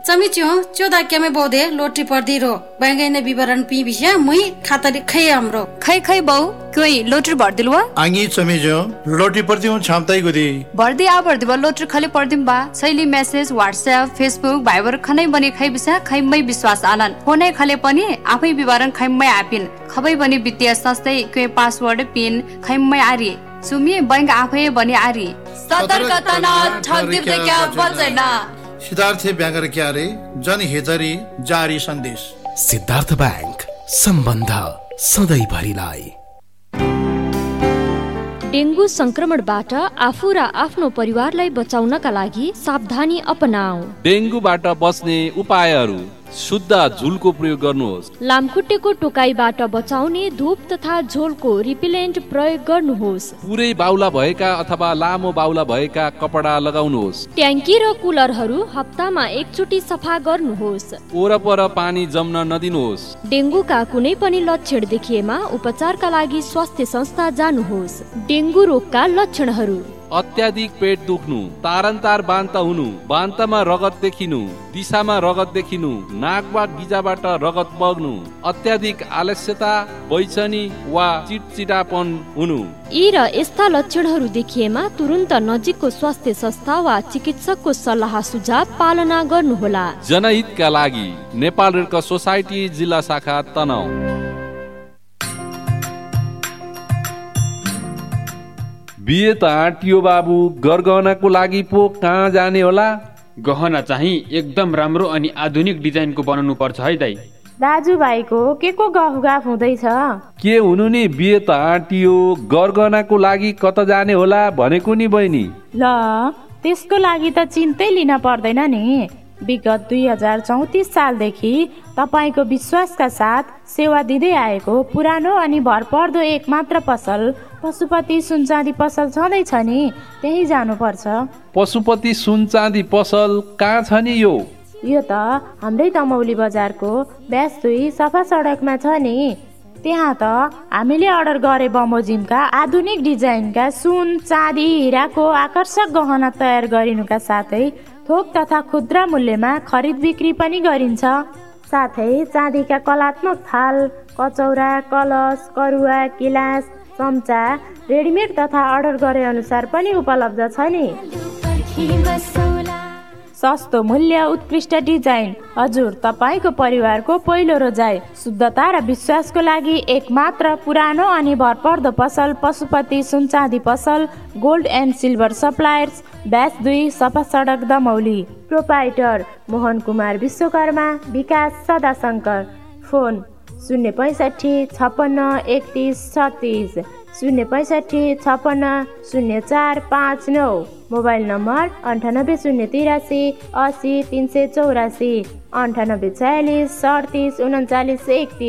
चमिच्यो चोदा क्यामे बौदे lottery पर्दी रो बैंगैने विवरण P बिस्या मुई खाताले खै हाम्रो खै बौ कोइ लोट्री भर्दिलवा आंगी चमिच्यो लोट्री पर्दी हुँ छाम्ताई गुदी भर्दी आ भर्दी बा लोट्री खले पर्दिम बा शैली मेसेज व्हाट्सएप फेसबुक भाइबर खनै बने खै बिसा खैमै विश्वास आनन फोनै खले पनि आफै विवरण खैमै आपिन खबै बने वित्तीय संस्थै के पासवर्ड पिन खैमै आरी सुमी बैंक आफै बने आरी सतर्कता न ठग दिप्ते क्या बल्दैन सिद्धार्थ ब्याङ्गर क्यारे जनहितरी जारी सन्देश सिद्धार्थ बैंक सम्बन्ध सधैँभरिलाई। डेंगू संक्रमणबाट आफू र आफ्नो परिवारलाई बचाउनका लागि सावधानी अपनाऊ। डेंगूबाट बच्ने उपायहरू: शुद्ध झुलको प्रयोग गर्नुहोस्। लामखुट्टेको टोकाइबाट बचाउने धूप तथा झोलको रिपेलेन्ट प्रयोग गर्नुहोस्। पुरै बाउला भएका अथवा लामो बाउला भएका कपडा लगाउनुहोस्। ट्याङ्की र कुलरहरू हप्तामा एकचोटि सफा गर्नुहोस्। वरपर पानी जम्न नदिनुहोस्। डेंगूका कुनै पनि लक्षण देखिएमा उपचारका लागि स्वास्थ्य संस्था जानुहोस्। डेंगू रोगका लक्षणहरू: अत्याधिक पेट दुख्नु, तारन्तार बान्ता हुनु, बान्तामा रगत देखिनु, दिशामा रगत देखिनु, नाक वा गिजाबाट रगत बग्नु, अत्याधिक आलस्यता, बैचनी वा चिटचिटापन हुनु। यी र यस्ता लक्षणहरू देखिएमा तुरुन्त नजिकको स्वास्थ्य संस्था वा चिकित्सकको सल्लाह सुझाव पालना गर्नुहोला। जनहितका लागि नेपाल रेड क्रस सोसाइटी जिल्ला शाखा तनहुँ। बिहे त आँटियो बाबु, गरगहनाको लागि पो कहाँ जाने होला? गहना चाहिँ एकदम राम्रो अनि आधुनिक डिजाइनको बनाउनु पर्छ है दाइ। दाजुभाइको के को गफगाफ हुँदैछ? के हुनु नि, बिहे त आँटियो, गरगहनाको लागि कता जाने होला भनेको नि बहिनी। ल त्यसको लागि त चिन्तै लिन पर्दैन नि। विगत 2034 सालदेखि तपाईको विश्वासका साथ सेवा दिँदै आएको पुरानो अनि भरपर्दो एक मात्र पसल पशुपति सुन चाँदी पसल छँदैछ नि, त्यही जानुपर्छ। पशुपति सुन चाँदी पसल कहाँ छ नि? यो त हाम्रै दमौली बजारको ब्यास 2 सफा सडकमा छ नि। त्यहाँ त हामीले अर्डर गरे बमोजिमका आधुनिक डिजाइनका सुन चाँदी हिराको आकर्षक गहना तयार गरिनुका साथै थोक तथा खुद्रा मूल्यमा खरिद बिक्री पनि गरिन्छ। साथै चाँदीका कलात्मक थाल, कचौरा, कलश, करुवा, गिलास, चम्चा रेडिमेड तथा अर्डर गरे अनुसार पनि उपलब्ध छ नि। सस्तो मूल्य, उत्कृष्ट डिजाइन, हजुर तपाईको परिवारको पहिलो रोजाइ। शुद्धता र विश्वासको लागि एक मात्र पुरानो अनि भरपर्दो पसल पशुपति सुन चाँदी पसल, gold and silver suppliers, bash 2 सफा सडक दमौली। प्रोपाइटर मोहन कुमार विश्वकर्मा, विकास सदाशंकर। फोन 065 56 31 36 065 56 0459। Mobile number 98 083 80 384 98 46 38 39 31।